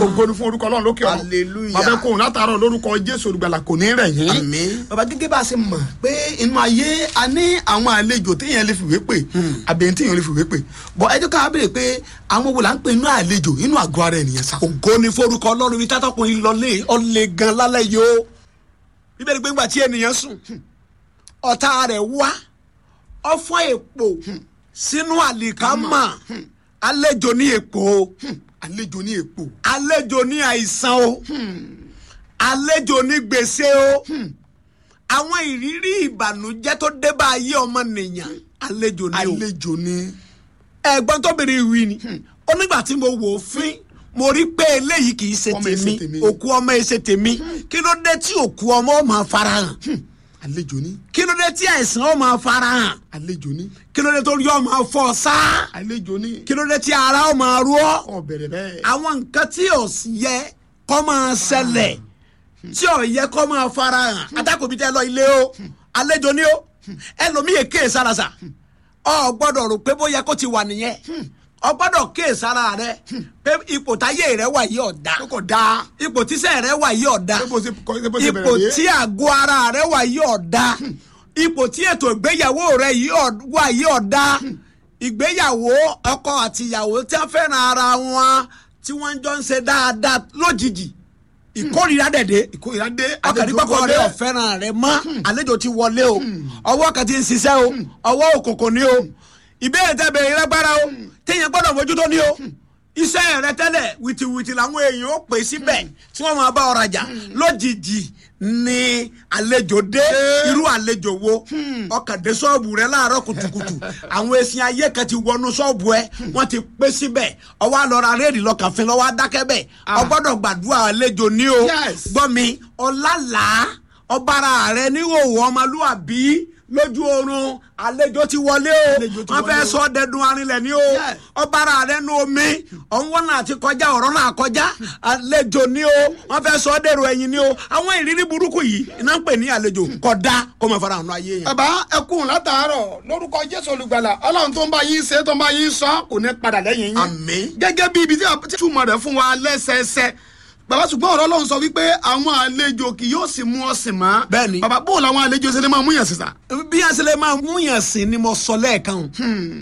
ògo ni fún orúkọ Ọlọ́run lókè ọ̀run. Hallelujah. bàbá kóhùn látàárọ̀ lórúkọ Jésù olùgbàlà kò ní rẹ̀ yín. Àmín. bàbá gẹ́gẹ́ bá a ṣe mọ̀ pé inú ayé a ní àwọn àlejò téèyàn lè fìwé pè àbẹ̀yìn téèyàn lè fìwé pè bọ́ ẹ jẹ́ ká béèrè pé àwọn wo là ń pè inú àlejò inú àgọ́ ara ènìyàn sá. ògo ni forúkọ Ọlọ́run mi tátọ́kùnrin lọlé ọ̀lẹ́ gan lálẹ́ yìí o bíbélì pé ńgbà tí ènìyàn sùn ọ̀tá rẹ̀ wá ọ̀fọ̀ èpò sínú àlìkámà àlejò ní èpò àlejò ní èpò. àlejò ní àìsàn o àlejò ní gbèsè o àwọn ìrírí ìbànújẹ́ tó dé bá ayé ọmọnìyàn àlejò ní o àlejò ní. ẹ̀gbọ́n tó bèrè ìwí ni ó nígbà tí mo wò ó fín mo rí pé eléyìí kì í ṣe Ọmọ èsè tèmi tèmi. òkú ọmọ èsè tèmi kí ló dé tí òkú ọmọ ó máa farahàn àlejò ní. kí ló dé tí àìsàn ó máa farahàn àlejò ní. kí ló dé tó rí ó máa fọ́ sá àlejò ní. kí ló dé tí ara ó máa rú ọ́ ọ̀bẹ̀rẹ̀ bẹ́ẹ̀. àwọn nǹkan tí ò yẹ kó máa ṣẹlẹ̀ tí ò yẹ kó máa farahàn adákòbí tẹ lọ ilé o àlejò ni o ẹlòmíì èké sarasa ọ gbọ́dọ̀ rò pé bóyá kó ti wà nìyẹn ọ gbọ́dọ̀ ké sára rẹ pé ipò táyé rẹ wà yìí ọ̀dà kò dáa. ipò tíṣẹ́ rẹ wà yìí ọ̀dà bó ṣe ipò bẹ̀rẹ̀ tí àgọ́ ara rẹ wà yìí ọ̀dà ipò tí ètò ìgbéyàwó rẹ wà yìí ọ̀dà ìgbéyàwó ọkọ àtìyàwó tí wọ́n fẹ́ràn ara wọn tí wọ́n jọ ń ṣe dáadáa lójijì ìkórìíra dẹ̀dẹ̀ ìkórìíra dé. ọkàdìpọ̀kọ̀ rẹ ọ̀fẹ́ràn rẹ mọ́ àlejò ti wọlé o ọwọ́ kan ti ń ṣiṣẹ́ o ọwọ́ òkòkò ni o ìbéèrè tẹ bẹ̀rẹ̀ lágbára o téèyàn gbọ́dọ̀ mójútó ni o iṣẹ́ rẹ tẹ́lẹ̀ wìtìwìtì làwọn èèyàn ó pè síbẹ̀ tí wọ́n máa bá ọ rajà lójijì ni àlejò dé irú àlejò wo ọkàn dé ṣọ́ọ̀bù rẹ láàárọ̀ kùtùkùtù àwọn ẹṣin ayé kan ti wọnú ṣọ́ọ̀bù ẹ wọ́n ti pé síbẹ̀ ọwọ́ àlọ́ra rédì lọ́kàn fi lọ́wọ́ adákẹ́ bẹ̀ ọ gbọ́dọ̀ gbàdúrà àlejò ni o Yes. gbọ́ mi ọ̀làlà ọ̀bára rẹ níhòòhò ọmọlúwàbí lójú oorun àlejò ti wọlé o Àlejò ti wọ́n wọlé fẹ́ o. sọ dẹdun arinlẹ̀ ni o Yes. ọ̀bára rẹ nu omi ọ̀nwọ́n náà ti kọjá ọ̀rọ̀ náà kọjá àlejò ni o wọ́n fẹ́ sọ dẹrù ẹ̀yìn ni o àwọn ìrírí burúkú yìí iná ń pè ní àlejò kódà kó máa fara hàn ayé yẹn. bàbá ẹkún látàárọ̀ lórúkọ Jésù olùgbàlà Ọlọ́run tó ń bá yín ṣe tó ń bá yín sọ kò ní padà lẹ́yìn yín. Àmín. gẹ́gẹ́ bí ibi tí a ti túmọ̀ rẹ̀ fún wa lẹ́sẹẹsẹ bàbá ṣùgbọ́n ọ̀rọ̀ Ọlọ́run sọ wípé àwọn àlejò kì yóò sì mú ọ sìn mọ́. Bẹ́ẹ̀ni. bàbá bó làwọn àlejò ṣe lè máa mú yàn sísà. bí a ṣe lè máa mú yàn sí ni mo sọ lẹ́ẹ̀kan o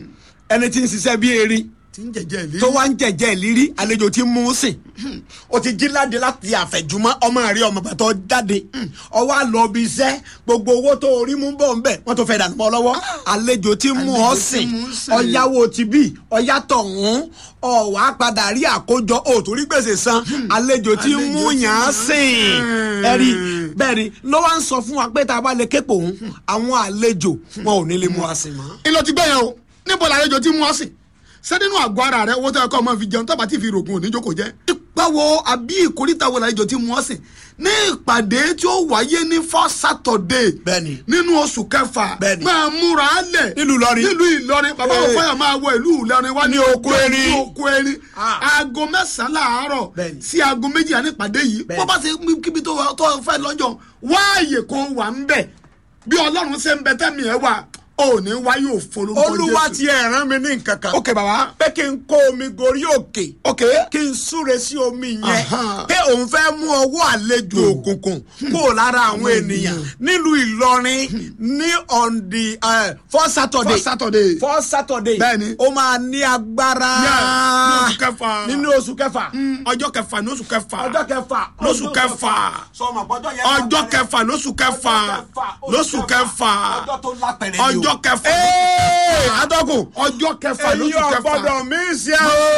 ẹni tí ń ṣiṣẹ́ bí erin tí ń jẹjẹ ìlú. tó wá ń jẹ̀jẹ̀ ìlírí àlejò tí ń mú un sìn o ti jí láde láti àfẹ̀jùmọ́ ọmọ rẹ ọmọ bàtọ́ jáde ọwọ́ àlọ́ bí iṣẹ́ gbogbo owó tó orí mú bọ̀ ńbẹ̀ wọ́n tó fẹ́ dànù mọ́ ọ lọ́wọ́ àlejò tí ń mú ọ Àlejò tí sìn ń mú sìn. ọ̀yáwó ti bí ọ̀yá tọ̀hún ọ̀wá padà rí àkójọ òtórí gbèsè san àlejò tí ń mú yàn án sìn ẹ̀rí bẹ́ẹ̀ ni ló wá ń sọ fún wa pé tá a bá lè képe òun àwọn àlejò wọn ò ní lè mú wa sìn mọ́. ìlọ ti gbẹ̀yẹ̀ o níbo làlejò tí mú ọ sìn ṣé nínú àgọ́ ara rẹ owó tó yẹ kó máa fi jẹun tó bá ti fi rògùn òní jókòó jẹ́. báwo àbí ìkórìtà wo làlejò tí mú ọ sìn ní ìpàdé tí ó wáyé ní first Saturday Bẹ́ẹ̀ni. nínú oṣù kẹfà Bẹ́ẹ̀ni. máa múra lẹ̀ Nílùú Ìlọrin. nílùú Ìlọrin bàbá Ee. òfòyà máa wọ ìlú Ìlọrin wá Ní oko erin. ní oko erin Ah. aago 9 láàárọ̀ Bẹ́ẹ̀ni. sí aago 2 nípàdé yìí Bẹ́ẹ̀ni. bó bá ṣe kíbi tó fẹ́ lọ́jọ́ wáàyè kan wà ń bẹ̀ bí Ọlọ́run ṣe ń bẹ tẹ́mi ẹ̀ wà ò ní wáyé òfo lórúkọ Jésù. olúwa ti rán mi ní nǹkan kan. ok bàbá. pé kí n kó omi gorí òkè. ok. kí n súre sí omi yẹn. Aha. pé òun fẹ́ mú ọwọ́ àlejò òkùnkùn kó lára àwọn ènìyàn nílùú Ìlọrin ní on the first Saturday. First Saturday. first Saturday. Bẹ́ẹ̀ni. ó máa ní agbára. ní oṣù kẹfà. nínú oṣù kẹfà. ọjọ́ kẹfà ní oṣù kẹfà. ọjọ́ kẹfà. lóṣù kẹfà. sọmọ gbọ́dọ̀ yẹn. ọjọ́ kẹfà lóṣù kẹfà. lóṣù kẹfà. ọjọ́ tó lápẹ̀rẹ̀ ni o. ọjọ́ kẹfà. adọ́kùn. ọjọ́ kẹfà èyí lóṣù kẹfà. ọgbọ́dọ̀ mí ṣe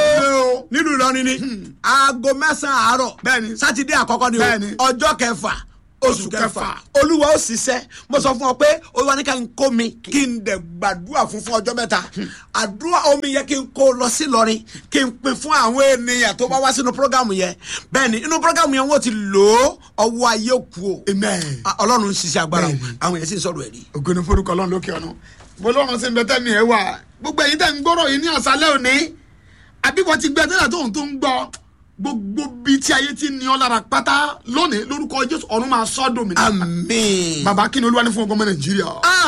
o. nílùú Ìlọrin ni aago 9 àárọ̀. Bẹ́ẹ̀ni. sátidé àkọ́kọ́ ni o. Bẹ́ẹ̀ni. ọjọ́ kẹfà oṣù kẹfà olúwa ó ṣiṣẹ́ mo sọ fún ọ pé olúwa ní ká n kó mi kí n dẹ̀ gbàdúrà fún ọjọ́ mẹ́ta àdúrà omi yẹ kí n kó lọ sí Ìlọrin kí n pín fún àwọn ènìyàn tó bá wá sínú prógámù yẹn bẹ́ẹ̀ ni inú prógámù yẹn wọ́n ti lò ó ọwọ́ ayé kú o amen. ọlọ́run ń ṣiṣẹ́ agbára o Bẹ́ẹ̀ni. àwọn yẹn sì ń sọ̀rọ̀ ẹ̀rí. ògo ni forúkọ Ọlọ́run lókè ọ̀nà bọ́lọ́run sí ń bẹ tẹ́mi ẹ̀ wà gbogbo èyí tẹ́ ń gbọ́rọ̀ yìí ní àṣálẹ́ òní àbí wọ́n ti gbẹ tẹ́lẹ̀ tóun tó ń gbọ́ gbogbo bíi tí ayé ti ní ọ lára pátá lónìí lórúkọ Jésù ọ̀run máa sọ́ dòmìnira. àmín. bàbá kí ni Olúwa ní fún ọgbọ́n Nàìjíríà.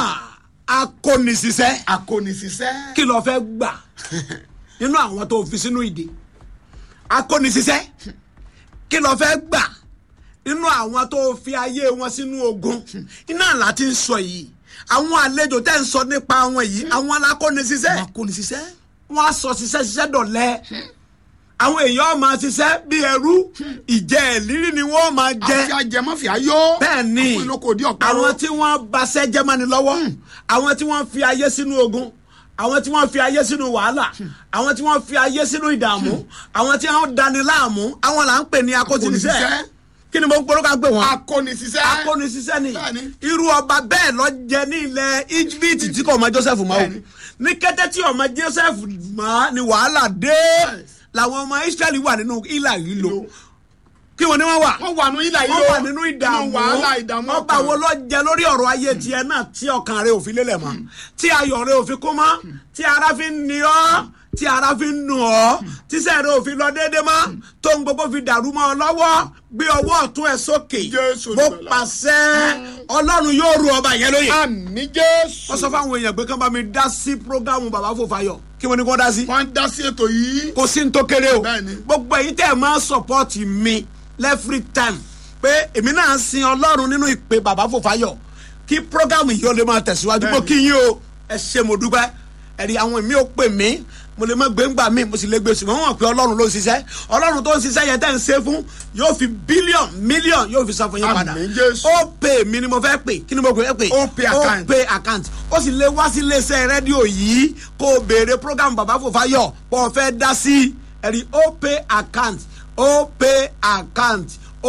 akónisíṣẹ́ akónisíṣẹ́. kí ló fẹ́ gbà nínú àwọn tó fi sínú ìdè akónisíṣẹ́ kí ló fẹ́ gbà nínú àwọn tó fi ayé wọn sínú ogun iná láti ń sọ yìí àwọn àlejò tẹ́ ń sọ nípa wọn yìí àwọn alákónisíṣẹ́ wọ́n á sọ ṣiṣẹ́ dọ̀lẹ àwọn èèyàn máa ṣiṣẹ́ bí ẹrú ìjẹ́ ìlírí ni wọ́n máa jẹ àti ajẹmọ́fìá yó bẹ́ẹ̀ ni àwọn tí wọ́n baṣẹ́ jẹ́ mọ́ni lọ́wọ́ àwọn tí wọ́n fi ayé sínú ogun àwọn tí wọ́n fi ayé sínú wàhálà àwọn tí wọ́n fi ayé sínú ìdààmú àwọn tí wọ́n dani láàmú àwọn là ń pè ní akónisíṣẹ́ kí ni mo ń polówó ká gbé wọn. akónisíṣẹ́ ni irú ọba bẹ́ẹ̀ lọ jẹ ní ilẹ̀ Egypt tí kò mọ Joseph mọ́ o ní kété tí ọmọ Joseph mọ́ ni wàhálà dé làwọn ọmọ Israẹli wà nínú ìlà yìí lò kí wọ́n ní wọ́n wà. wọ́n wà nínú ìlà yìí lò wọ́n wà nínú ìdààmú ọba wo ló jẹ lórí ọ̀rọ̀ ayé tiẹ̀ náà tí ọkàn rẹ̀ ò fi lélẹ̀ mọ́ tí ayọ̀ rẹ̀ ò fi kún mọ́ tí ara fi ń ni ọ́ tí ara fi ń nù ọ́ tí sẹ́ẹ̀rẹ̀ ò fi lọ déédé mọ́ tó ń gbogbo fi dàrú mọ́ ọ lọ́wọ́ gbé ọwọ́ ọ̀tún ẹ̀ sókè mo pàṣẹ Ọlọ́run yóò ru ọba yẹn lóye. àmín Jésù. wọ́n sọ fáwọn èèyàn pé kán bá mi dá sí prógámù Bàbá Fòfayọ̀ kí wọ́n ní kó dá sí. wọ́n dá sí ètò yìí. kò sí ní tó kéré o gbogbo èyí tẹ́ ẹ̀ máa sọ̀pọ́ọ̀tì mi every time pé èmi náà sin Ọlọ́run nínú ìpè Bàbá Fòfayọ̀ kí prógámù yìí ó lè máa tẹ̀síwájú bó kí yín o ẹ ṣé mo dúpẹ́ ẹ̀rí àwọn èmi ò pè mí mo lè má gbẹ̀ngbà mi mo sì lè gbé ṣùgbọ́n wọ́n pé Ọlọ́run ló ń ṣiṣẹ́ Ọlọ́run tó ń ṣiṣẹ́ yẹn tẹ́ ń ṣe fún yóò fi bílíọ̀n mílíọ̀n yóò fi san fún yín padà ó pè mí ni mo fẹ́ pè kí ni mo pè é pè ó pè account ó sì lè wá sí iléeṣẹ́ rédíò yìí kó o béèrè program Bàbá Fòfayọ̀ bó o fẹ́ dá sí ẹ̀rí ó pè account ó pè account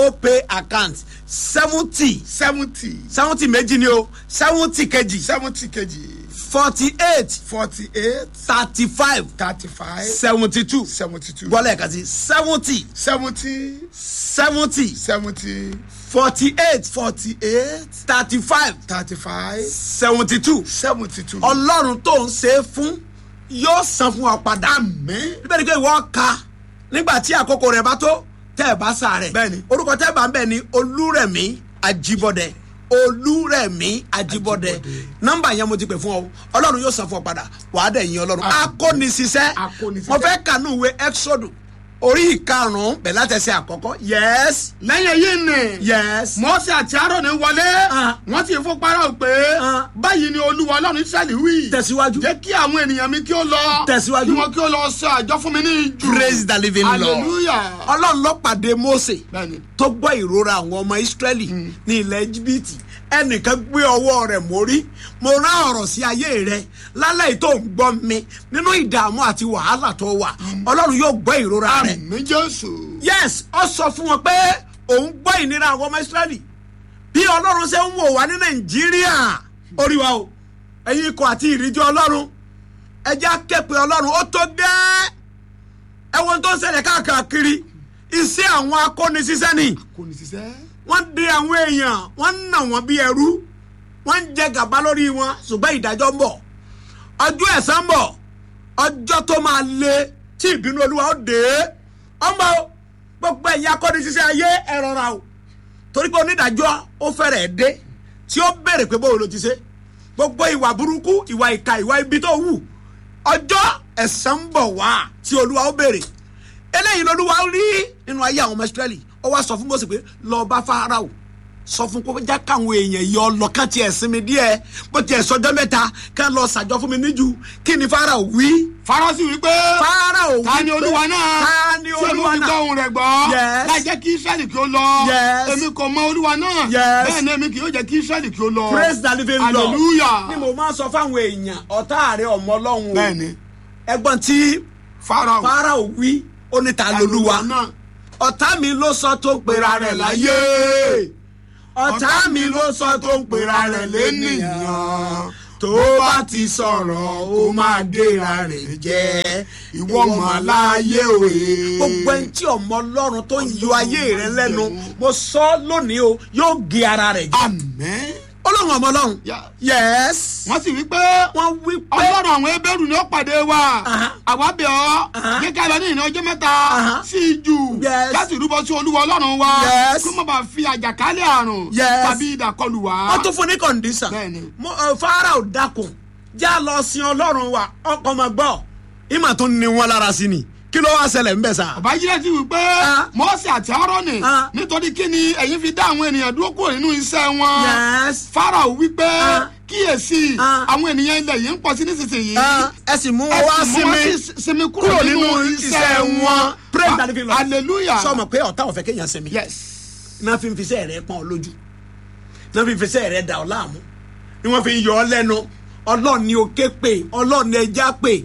70 méjì ni o 70 kejì 48 35 72 wọlé ẹ̀ka sí 70 48 35 72 Ọlọ́run tó ń ṣe é fún yóò san fún ọ padà. àmín. níbẹ̀ ni pé ìwọ ka nígbà tí àkókò rẹ̀ bá tó tẹ́ ẹ̀ bá sa rẹ̀. bẹ́ẹ̀ni. orúkọ tẹ́ ẹ̀ bá ń bẹ̀ ni Olúrẹ̀mí Ajíbọ́dẹ nọ́mbà yẹn mo ti pè fún ọ Ọlọ́run yóò san fún ọ padà wàá dẹ̀ yín Ọlọ́run. akónisíṣẹ́ mo fẹ́ kànú ìwé Exodus orí ìkarùn-ún bẹ̀ látẹsẹ̀ àkọ́kọ́. yes. lẹ́yìn èyí ni. yes. Mósè àti Áárónì wọlé. wọ́n ti fún Fáráò pé. báyìí ni Olúwa Ọlọ́run Ísírẹ́lì wí. tẹ̀síwájú. jẹ́ kí àwọn ènìyàn mi kí ó lọ. tẹ̀síwájú. kí wọ́n kí ó lọ sọ àjọ fún mi ní ijù. praise the living Lord. hallelujah. Ọlọ́run ló pàdé Mósè. bẹ́ẹ̀ni. tó gbọ́ ìrora àwọn ọmọ Ísírẹ́lì ní ilẹ̀ Íjíbítì ẹnìkan gbé ọwọ́ rẹ̀ mórí mo rán ọ̀rọ̀ sí ayé rẹ̀ lálẹ́ tó ń gbọ́ mi nínú ìdààmú àti wàhálà tó wà Ọlọ́run yóò gbọ́ ìrora rẹ̀. àmín Jésù. yes ó sọ fún wọn pé òun gbọ́ ìnira àwọn ọmọ Ísírẹ́lì bí Ọlọ́run ṣe ń wò wá ní Nàìjíríà orí wa o ẹ̀yin ikọ̀ àti ìríjú Ọlọ́run ẹ jẹ́ á ké pe Ọlọ́run ó tó gẹ́ ẹ̀wọ̀n tó ń ṣẹlẹ̀ káàkiri iṣẹ́ àwọn akónisíṣẹ́ ni wọ́n dè àwọn èèyàn wọ́n ń nà wọ́n bí ẹrú wọ́n ń jẹ gàba lórí wọn ṣùgbọ́n ìdájọ́ ń bọ̀ ọjọ́ ẹ̀san ń bọ̀ ọjọ́ tó máa le tí ìbínú Olúwa ó dé ọmọ gbogbo ẹ̀yin akónisíṣẹ́ ayé ẹ rọra o torí pé onídàájọ́ ó fẹ́rẹ̀ dé tí ó béèrè pé bóun ló ti ṣe gbogbo ìwà burúkú ìwà ìkà ìwà ibi tó wù ọjọ́ ẹ̀san ń bọ̀ wá tí Olúwa ó béèrè eléyìí lolúwa rí nínú ayé àwọn ọmọ Ísírẹ́lì ó wá sọ fún Mósè pé lọ bá Fáráò sọ fún kó já káwọn èèyàn yọ lọ ká tiẹ̀ sinmi díẹ̀ bó tiẹ̀ sọjọ́ mẹ́ta ká lọ ṣàjọ fún mi níjù kí ni Fáráò wí. Fáráò sì wí pé Fáráò wí pé ta ni Olúwa náà ta ni Olúwa náà tí olú fi gbọ́ ohùn rẹ̀ gbọ́ láì jẹ́ kí Ísírẹ́lì kí ó lọ èmi kò mọ Olúwa náà bẹ́ẹ̀ ni èmi kì yóò jẹ́ kí Ísírẹ́lì kí ó lọ. praise the living Lord. hallelujah. ni mo máa sọ fáwọn èèyàn ọ̀tá rẹ̀ ọmọ Ọlọ́run o bẹ́ẹ̀ni ẹgbọ́n tí Fáráò wí ó ní ta lolúwa ọ̀tá mi ló sọ tó ń pera rẹ̀ láyé ọ̀tá mi ló sọ tó ń pera rẹ̀ lénìyàn tó bá ti sọ̀rọ̀ ó máa géra rẹ̀ jẹ́ ìwọ mọ̀ láyé òye. gbogbo ẹni tí ọmọ Ọlọ́run tó ń yọ ayé rẹ̀ lẹ́nu mo sọ lónìí o yóò gé ara rẹ̀ jẹ́. àmín. Ọlọ́run ọmọ Ọlọ́run. yes. wọ́n sì wí pé Ọlọ́run àwọn Hébérù ni ó pàdé wa àwa bẹ̀ ọ́ kíkẹ́ lọ ní ìrìn ọjọ́ mẹ́ta sí ijù láti rúbọ sí Olúwa Ọlọ́run wa kó má bàa fi àjàkálẹ̀ àrùn tàbí idà kọlù wá. wọ́n tún fún ní kọ̀ǹdíṣàn Fáráò dákun já lọ sin Ọlọ́run wa ọkọ̀ ọmọ gbọ́ ìmọ̀ tó ní wọn lára sí ni kí ló wá ṣẹlẹ̀ ń bẹ̀ sá. ọba yíyá ti wí pé Mósè àti Áárónì nítorí kí ni ẹ̀yin fi dá àwọn ènìyàn dúró kúrò nínú iṣẹ́ wọn. Yes. Fáráò wí pé kíyèsí àwọn ènìyàn ilẹ̀ yìí ń pọ̀ sí nísinsìnyí. ẹ sì mú wọn wá sinmi kúrò nínú iṣẹ́ wọn. praise the living Lord. hallelujah. sọ ma pé ọ̀tá ò fẹ́ kéèyàn sinmi. yes. náà fi ń fisẹ́ rẹ̀ pọ́n ọ lójú náà fi ń fisẹ́ rẹ̀ dà ọ láàmú ni wọ́n fi ń yọ ọ lẹ́nu Ọlọ́run ni o ké pè Ọlọ́run ni ẹja pè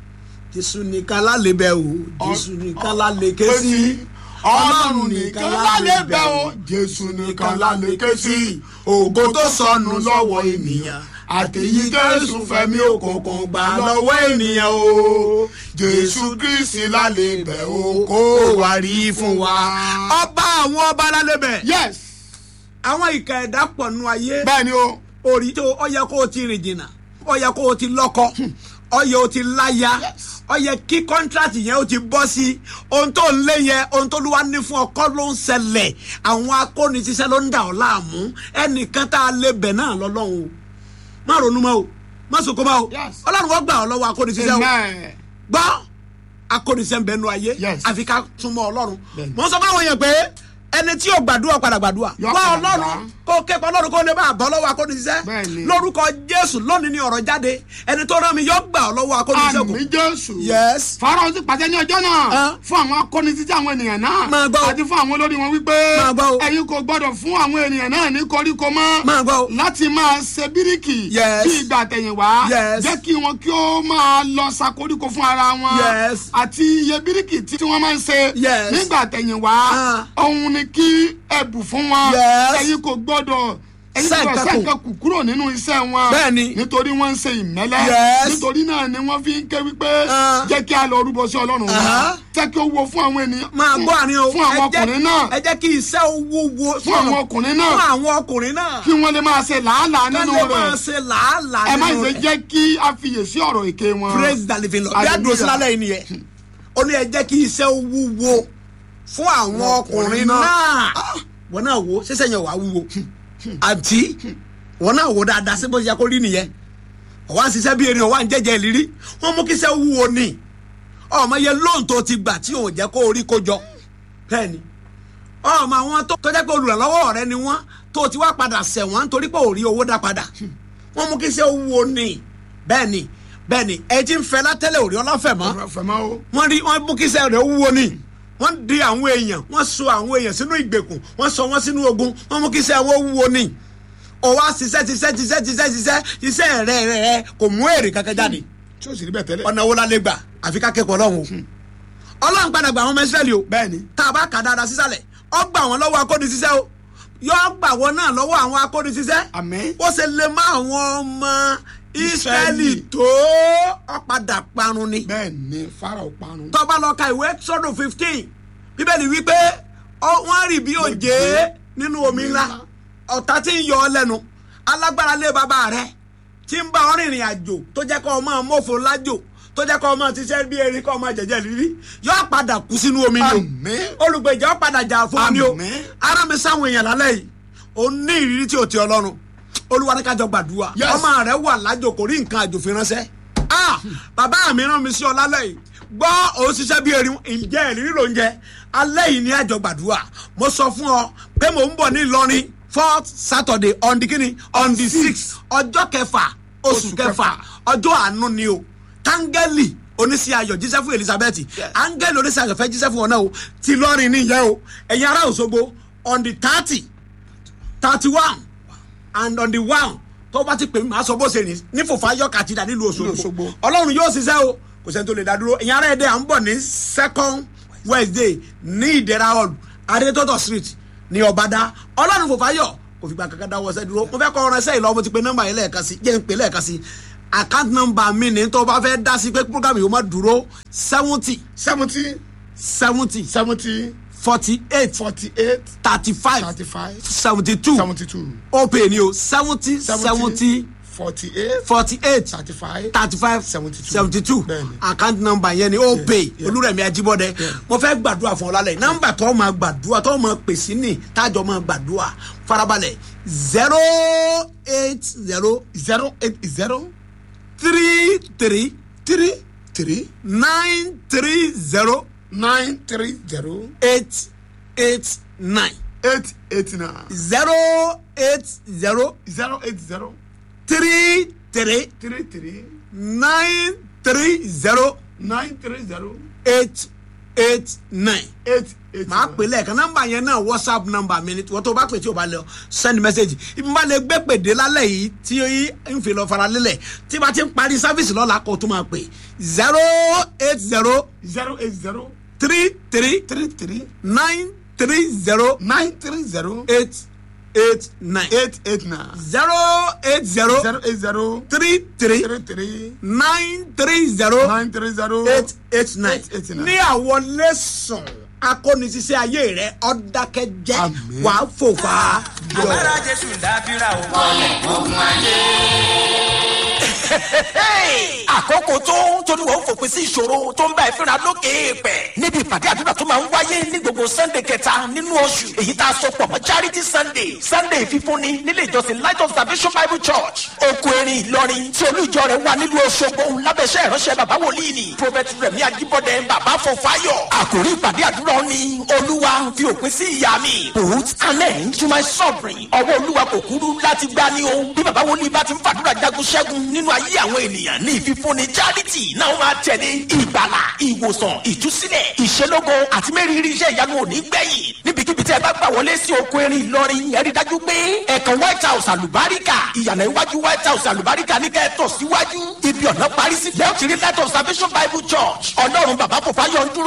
Jésù nìkan lálẹ́ bẹ̀ o Jésù nìkan lálẹ́ ké sí Ọlọ́run nìkan lálẹ́ bẹ̀ o Jésù nìkan lálẹ́ ké sí ògo tó sọnù lọ́wọ́ ènìyàn àtẹ̀yí Jésù fẹ̀mí òkùnkùn gbà lọ́wọ́ ènìyàn o Jésù Kristi lálẹ́ bẹ̀ o kó wá rí fún wa. ọba àwọn ọba lálẹ́ bẹ̀. yes. àwọn ìka ẹ̀dá pọ̀ nù ayé. bẹ́ẹ̀ ni o. orí tó ó yẹ kó o ti rìn jìnnà ó yẹ kó o ti lọ́kọ ó yẹ o ti láya ó yẹ kí kọ́ńtrátì yẹn o ti bọ́ sí ohun tó ń lé yẹn ohun tó lúwa ní fún ọkọ ló ń ṣẹlẹ̀ àwọn akóniṣiṣẹ́ ló ń dà ọ́ láàmú ẹnìkan tá a lè bẹ̀ náà lọ́lọ́run o má ronú mọ́ o má sòkó mọ́ o Ọlọ́run wọ́n gbà ọ́ lọ́wọ́ akóniṣiṣẹ́ o gbọ́ akóniṣẹ́ ń bẹ nú ayé àfi ká túmọ̀ Ọlọ́run mo sọ fáwọn yẹn pé ẹni tí yóò gbàdúrà padà gbàdúrà wá Ọlọ́run kó képa Ọlọ́run kó lè bá àbọ̀ lọ́wọ́ akóniṣiṣẹ́ lórúkọ Jésù lónìí ni ọ̀rọ̀ jáde ẹni tó rán mi yóò gbà ọ́ lọ́wọ́ akóniṣiṣẹ́ kù. àmì Jésù. yes. Fáráò ti pàṣẹ ní ọjọ́ náà fún àwọn akóniṣiṣẹ́ àwọn ènìyàn náà máa gbọ́ àti fún àwọn olórí wọn wípé ẹ̀yin kò gbọ́dọ̀ fún àwọn ènìyàn náà ní koríko mọ́ máa gbọ́ láti máa ṣe bíríkì bí ìgbà àtẹ̀yìnwá jẹ́ kí wọn kí ó máa lọ sa koríko fún ara wọn àti iye bíríkì tí wọ́n máa ń ṣe nígbà àtẹ̀yìnwá òun ni kí ẹ̀bù fún wọn ẹ̀yin kò gbọ́dọ̀ sẹ́ǹkà kù kúrò nínú iṣẹ́ wọn nítorí wọ́n ń ṣe ìmẹ́lẹ́ nítorí náà ni wọ́n fi ń ké wípé jẹ́ kí a lọ rúbọ sí Ọlọ́run wa jẹ́ kí ó wo fún àwọn ènìyàn máa gbọ́ àní o fún àwọn ọkùnrin náà ẹ jẹ́ kí iṣẹ́ owó wo fún àwọn ọkùnrin náà fún àwọn ọkùnrin náà kí wọ́n lè máa ṣe làálàá nínú rẹ̀ máa ṣe làálàá ẹ má ṣe jẹ́ kí a fiyèsí ọ̀rọ̀ èké wọn. praise the living Lord bí a dúró sí lálẹ́ yìí nìyẹn ó ní ẹ jẹ́ kí iṣẹ́ owó wo fún àwọn ọkùnrin náà wọn náà wo ṣẹṣẹ yẹn wà wúwo àǹtí wọn náà wo dáadáa sí bó ṣe yẹ kó rí nìyẹn ọwọ́ à ń ṣiṣẹ́ bí erin ọwọ́ à ń jẹ́jẹ́ ìlérí wọ́n mú kí iṣẹ́ wúwo ni ọmọ yẹn lóhùn tó ti gbà tí òun jẹ́ kó orí kó jọ bẹ́ẹ̀ ni ọmọ àwọn tó jẹ́ pé olùrànlọ́wọ́ rẹ ni wọ́n tó ti wá padà ṣẹ̀wọ̀n nítorí pé òrí owó dá padà wọ́n mú kí iṣẹ́ wúwo ni bẹ́ẹ̀ ni bẹ́ẹ̀ ni ẹ ti ń fẹ́ látẹ́lẹ̀ òrí ọlọ́fẹ̀ mọ́ wọ́n mú kí iṣẹ́ rẹ̀ wúwo ni wọ́n di àwọn èèyàn wọ́n so àwọn èèyàn sínú ìgbèkùn wọ́n sọ wọ́n sínú ogun wọ́n mú kí iṣẹ́ wọn wúwo ni ó wá iṣẹ́ rẹ̀ kò mú èrè kankan jáde tí ó sì rí bẹ́ẹ̀ tẹ́lẹ̀ ọ̀nà wo la lè gbà àfi ká kẹ́kọ̀ọ́ Ọlọ́run o Ọlọ́run padà gba àwọn ọmọ Ísírẹ́lì o bẹ́ẹ̀ni tá a bá kà dáadáa sísàlẹ̀ ó gbà wọ́n lọ́wọ́ akóniṣiṣẹ́ o yóò gbà wọ́n náà lọ́wọ́ àwọn akóniṣiṣẹ́ àmín ó ṣe lè má àwọn ọmọ Ísírẹ́lì tó ó padà parun ni bẹ́ẹ̀ni Fáráò parun tó bá lọ ka ìwé Exodus 15 Bíbélì wípé wọ́n rì bí òjé nínú omi ńlá ọ̀tá tí ń yọ ọ lẹ́nu alágbára lé bàbá rẹ tí ń bá ọ rìnrìn àjò tó jẹ́ kó o máa mọ́fò lájò tó jẹ́ kó o máa ṣiṣẹ́ bí erin kó o máa jẹ̀jẹ̀ rírí yóò padà kú sínú omi ni o olùgbèjà ó padà jà fún mi o ara mi sáwọn èèyàn lálẹ́ yìí o ní ìrírí tí o ti Ọlọ́run Olúwa ní ká jọ gbàdúrà ọmọ rẹ wà lájò kò rí nǹkan àjò fi ránṣẹ́ bàbá mi rán mi sí ọ lálẹ́ yìí gbọ́ òun ṣiṣẹ́ bí erin ìjẹ́ ìrírí ló ń jẹ alẹ́ yìí ní àjọ gbàdúrà mo sọ fún ọ pé mò ń bọ̀ ní Ìlọrin 4th Saturday on the 6th ọjọ́ kẹfà oṣù kẹfà ọjọ́ àánú ni o táńgẹ́lì oníṣẹ́ ayọ̀ jíṣẹ́ fún Elizabeth áńgẹ́lì oníṣẹ́ ayọ̀ fẹ́ jíṣẹ́ fún ọ náà o ti lọ́rin níyẹn o ẹ̀yin ará Òṣogbo on the 30 31 and on the 1 tó bá ti pè mí màá sọ bó ṣe ní Fòfáyọ̀ Cathedral nílùú Òṣogbo Ọlọ́run yóò ṣiṣẹ́ o kò sẹ́ni tó lè dá dúró ẹ̀yin ará Ẹdẹ à ń bọ̀ ní 2nd Wednesday ní Ìdẹ̀ra hall Adétótó street ní Ọ̀bádá Ọlọ́run Fòfáyọ̀ kò fìgbà kankan dáwọ́ ṣẹ́ dúró mo fẹ́ kọ́ ọ̀rọ̀ ṣẹ́ ìlọ́ mo ti pe nọ́mbà yìí lẹ́ẹ̀kan sí jẹ́ ń pè lẹ́ẹ̀kan sí account number mi ní tó bá fẹ́ dá sí pé program yìí ó má dúró 70 48 35 72 ó pè ní o 70 48 35 72 account number yẹn ni ó pè Olúrẹ̀mí Ajíbọ́dé mo fẹ́ gbàdúrà fún ọ lálẹ́ nọ́mbà tó máa gbàdúrà tó máa pèsè ní tájọ máa gbàdúrà farabalẹ̀ 080 33 3 930 930 889 889 080 080 33 33 930 930 889. 889. máa pè lẹ́ẹ̀kan nọ́mbà yẹn náà whatsapp nọ́mbà mi ni wọ́n tó bá pè tí o bá lọ send message ibi máa lè gbé pèdé lálẹ́ yìí tí n fi lọ fara lélẹ̀ tí bá ti ń parí sáfíìsì lọ́la kó tó máa pè 080 080 33 33 930 930 889 889 080 080 33 33 930 930 889 ní àwọn lẹ́sàn akónisíṣẹ́ ayé rẹ̀ ọ̀dákẹ́jẹ́ Àmín. wàá fòfà jọ. agbára jésù dábìrà o. wọlé ogun ayé. àkókò tó torí wọn fòpin sí ìṣòro tó ń bá ìfínra lókè èèpẹ̀ níbi ìpàdé àdúrà tó máa ń wáyé ní gbogbo sunday kẹta nínú oṣù èyí tá a sọ pọ̀ mọ́ charity sunday fífúnni nílé ìjọsìn light of salvation bible church oko erin ìlọrin tí olú ìjọ rẹ̀ wà nílùú òṣogbo lábẹ́sẹ̀ ìránṣẹ́ bàbá wòlíì ni prophet rẹ̀mí ajíbọ́dẹ bàbá fọfáyọ̀ àkòrí ìpàdé àdúrà ni olúwa fi òpin sí ìyà mi put an end to my suffering ọwọ́ olúwa kò kúrú láti gbá ní o bí bàbá wòlíì bá ti ń fàdúrà jagun ṣẹ́gun nínú ayé àwọn ènìyàn ní ìfífúnni charity náà máa tẹ̀lé ìgbàlà ìwòsàn ìtúsílẹ̀ ìṣelógo àti mẹ́rìírí iṣẹ́ ìyanu òní gbẹ̀yìn níbikíbi tí ẹ bá gbà wọlé sí oko erin ìlọrin ẹ rí dájú pé ẹ̀kan white house àlùbáríkà ìyànà iwájú white house àlùbáríkà ní kẹ́ẹ̀tọ̀ síwájú ibi ọ̀nà parí sí lẹ́ọ̀tì rí light of salvation bible church ọlọ́run bàbá fòfáyọ̀ ń dúró